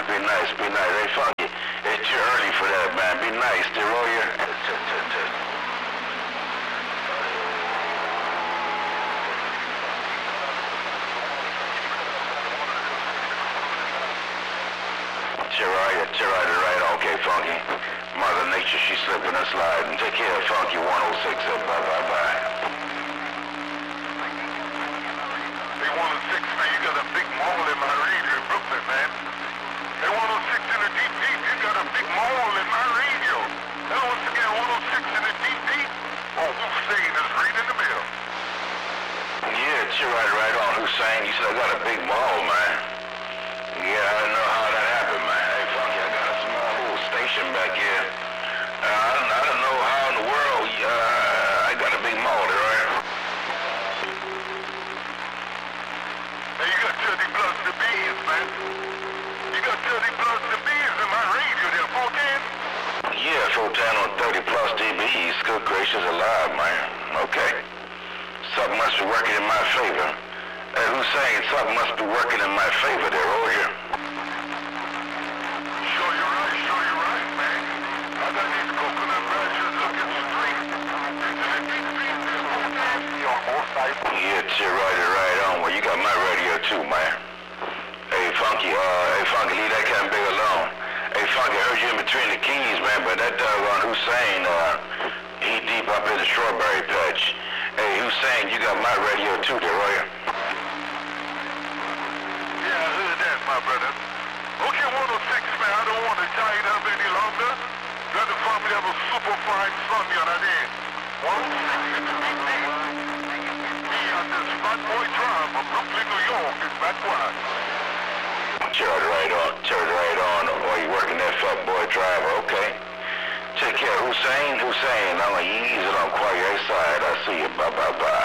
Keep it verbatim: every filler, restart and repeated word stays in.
be nice, be nice. Hey, Funky, it's too early for that, man. Be nice, Deroya. Deroya, Deroya, right, okay, Funky. Mother Nature, she's slipping and sliding. Take care of Funky one oh six. Bye, bye, bye. Hey, one oh six, man, you got a big mall in my radio in Brooklyn, man. Hey, one oh six in the deep deep, you got a big mall in my radio. Hey, once again, one oh six in the deep deep. Oh, Hussein is right in the middle. Yeah, Deroya, right on. Hussein, you said I got a big mall, man. Yeah, I don't know how that happened, man. Hey, Funky, I got a small little station back here. Uh, I, don't, I don't know how in the world uh, I got a big mall there, right? Hey, you got thirty plus the bees, man. You got thirty plus the bees in my radio there, fourteen? Yeah, fourteen on thirty plus dBs. Good gracious alive, man. Okay. Something must be working in my favor. Hey, who's saying something must be working in my favor there, Roger? Sure you're right, sure you're right, man. I got these coconut branches looking straight. Yeah, you're right, you're right on. Well, you got my radio too, man. Hey, Funky, uh, hey, Funky, leave that kind of big alone. Hey, Funky, I heard you in between the keys, man, but that doggone Hussein, uh, he deep up in the strawberry patch. Hey, Hussein, you got my radio too there, Roger? Yeah, I heard that, my brother. Okay, one oh six, man, I don't want to tie it up any longer. Got to find me have a super fine Sunday on that end. one oh six in the big day. Me on this Fat Boy Drive of Brooklyn, New York, is that why? Turn right on, turn right on. While you working that Fat Boy Driver, okay? Take care, Hussein, Hussein. I'm gonna ease it on quiet side. I see you. Bye, bye, bye.